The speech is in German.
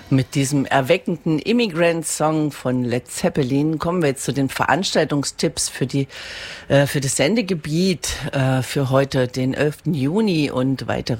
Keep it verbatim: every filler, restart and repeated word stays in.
Mit diesem erweckenden Immigrant-Song von Led Zeppelin kommen wir jetzt zu den Veranstaltungstipps für die äh, für das Sendegebiet äh, für heute, den elften Juni und weitere